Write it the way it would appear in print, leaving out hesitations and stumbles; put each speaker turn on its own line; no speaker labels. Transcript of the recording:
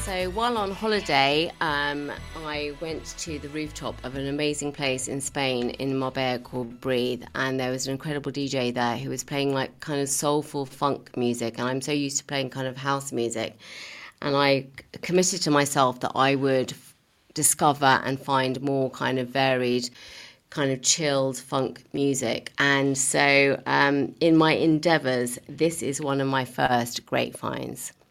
So while on holiday, I went to the rooftop of an amazing place in Spain in Marbella called Breathe, and there was an incredible DJ there who was playing like kind of soulful funk music, and I'm so used to playing kind of house music, and I committed to myself that I would discover and find more kind of varied, kind of chilled funk music. And so in my endeavours, this is one of my first great finds.